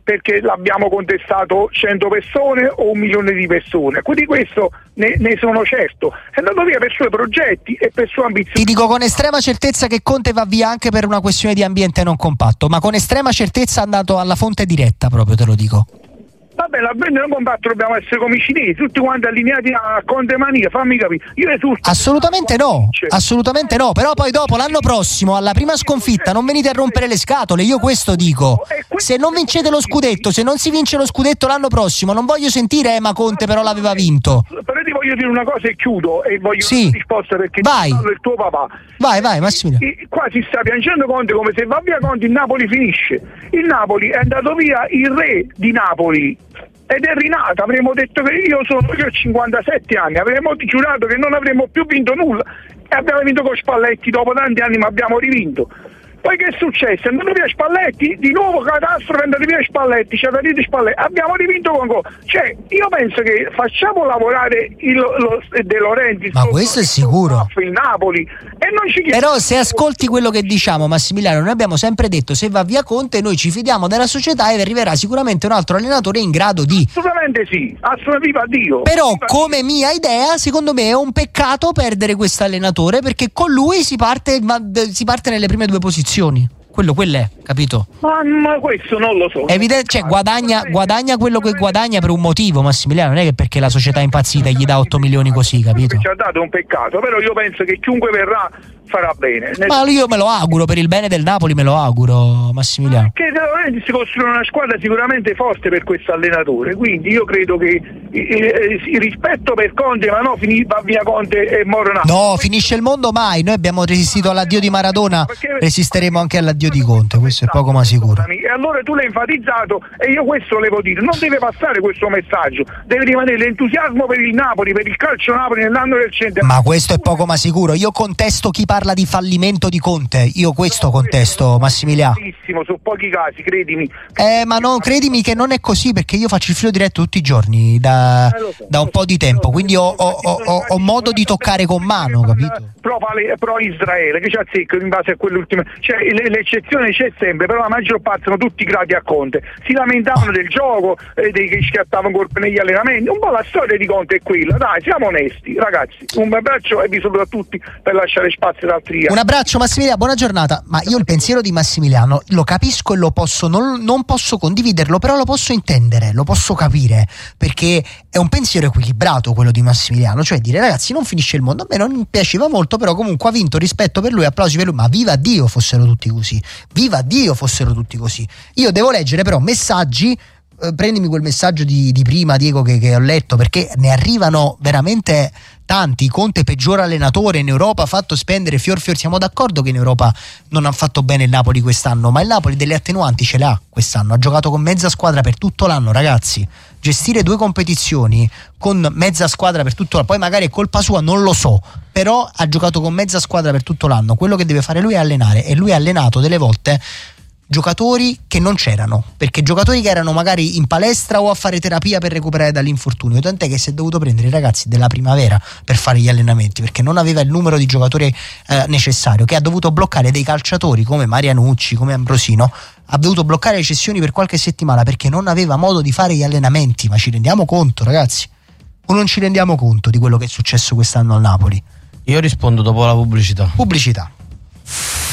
perché l'abbiamo contestato 100 persone o 1 milione di persone, quindi questo ne sono certo. È andato via per suoi progetti e per sue ambizioni. Ti dico con estrema certezza che Conte va via anche per una questione di ambiente non compatto, ma con estrema certezza è andato alla fonte diretta, proprio te lo dico. Vabbè, l'ambiente non compatto dobbiamo essere come i cinesi, tutti quanti allineati a Conte Mania, fammi capire. Io esulto. Assolutamente no, però poi dopo l'anno prossimo alla prima sconfitta non venite a rompere le scatole, io questo dico. Se non vincete lo scudetto, se non si vince lo scudetto l'anno prossimo, non voglio sentire ma Conte però l'aveva vinto. Però ti voglio dire una cosa e chiudo, e voglio una risposta perché vai. Il tuo papà. Vai Massimiliano. Qua si sta piangendo Conte, come se va via Conte il Napoli finisce. Il Napoli è andato via il re di Napoli ed è rinato. Avremmo detto che io ho 57 anni, avremmo giurato che non avremmo più vinto nulla e abbiamo vinto con Spalletti dopo tanti anni, ma abbiamo rivinto. Poi che è successo? È andato via Spalletti, di nuovo catastrofe, è andato via Spalletti, c'è da dire Spalletti, abbiamo rivinto con gol. Cioè, io penso che facciamo lavorare De Laurentiis, ma questo è sicuro, il Napoli, e non ci chiediamo. Però se ascolti quello che diciamo, Massimiliano, noi abbiamo sempre detto se va via Conte noi ci fidiamo della società e arriverà sicuramente un altro allenatore in grado di. Assolutamente sì, assolutamente, viva Dio. Però come mia idea, secondo me è un peccato perdere questo allenatore, perché con lui si parte nelle prime due posizioni. Quello è, capito? Ma questo non lo so. È evidente, cioè guadagna quello che guadagna per un motivo, Massimiliano, non è che perché la società è impazzita gli dà 8 milioni così, capito? Ci ha dato un peccato, però io penso che chiunque verrà farà bene. Ma io me lo auguro, per il bene del Napoli me lo auguro, Massimiliano. Che si costruisce una squadra sicuramente forte per questo allenatore, quindi io credo che il rispetto per Conte, ma no, va via Conte e Moro. No, finisce il mondo mai, noi abbiamo resistito all'addio di Maradona, resisteremo anche all'addio di Conte, questo è poco ma sicuro. E allora tu l'hai enfatizzato e io questo volevo dire, non deve passare questo messaggio, deve rimanere l'entusiasmo per il Napoli, per il calcio Napoli nell'anno del centenario. Ma questo è poco ma sicuro, io contesto chi parla di fallimento di Conte, io questo contesto, Massimiliano. Su pochi casi, credimi. Ma no, credimi che non è così, perché io faccio il filo diretto tutti i giorni da un po' di tempo, quindi ho modo di toccare con mano, capito? Pro Israele, che ci azzecca in base a quell'ultimo, cioè l'eccezione c'è sempre, però la maggior parte sono tutti grati a Conte. Si lamentavano del gioco, dei che scattavano colpe negli allenamenti. Un po' la storia di Conte è quella, dai, siamo onesti, ragazzi. Un abbraccio e vi saluto a tutti per lasciare spazio ad altri. Un abbraccio Massimiliano, buona giornata. Ma io il pensiero di Massimiliano lo capisco e lo posso non posso condividerlo, però lo posso intendere, lo posso capire, perché è un pensiero equilibrato quello di Massimiliano, cioè dire ragazzi non finisce il mondo, a me non piaceva molto, però comunque ha vinto, rispetto per lui, applausi per lui, ma viva Dio fossero tutti così, viva Dio fossero tutti così. Io devo leggere però messaggi, prendimi quel messaggio di prima, Diego, che ho letto, perché ne arrivano veramente tanti. Conte peggior allenatore in Europa, ha fatto spendere fior. Siamo d'accordo che in Europa non ha fatto bene il Napoli quest'anno, ma il Napoli delle attenuanti ce le ha quest'anno, ha giocato con mezza squadra per tutto l'anno, ragazzi. Gestire due competizioni con mezza squadra per tutto l'anno, poi magari è colpa sua, non lo so, però ha giocato con mezza squadra per tutto l'anno. Quello che deve fare lui è allenare, e lui ha allenato delle volte giocatori che non c'erano, perché giocatori che erano magari in palestra o a fare terapia per recuperare dall'infortunio, tant'è che si è dovuto prendere i ragazzi della primavera per fare gli allenamenti, perché non aveva il numero di giocatori necessario, che ha dovuto bloccare dei calciatori come Marianucci, come Ambrosino, ha dovuto bloccare le cessioni per qualche settimana perché non aveva modo di fare gli allenamenti. Ma ci rendiamo conto, ragazzi? O non ci rendiamo conto di quello che è successo quest'anno al Napoli? Io rispondo dopo la pubblicità.